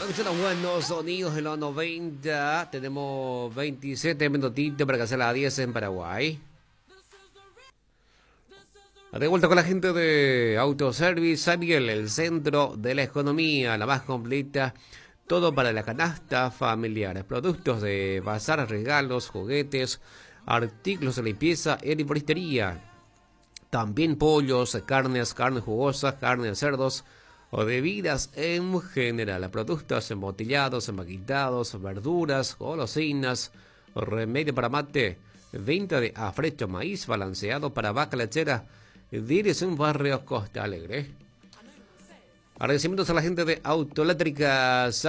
Escuchando buenos sonidos de los 90. Tenemos 27 minutitos para que sea las 10 en Paraguay. De vuelta con la gente de Autoservice Ariel, el centro de la economía, la más completa. Todo para la canasta familiar. Productos de bazar, regalos, juguetes, artículos de limpieza y arboristería. También pollos, carnes jugosas, carne de cerdos o bebidas en general. Productos embotellados, empaquetados, verduras, golosinas, remedio para mate, venta de afrecho, maíz balanceado para vaca lechera. Dirección Barrio Costa Alegre. Agradecimientos a la gente de Autoeléctrica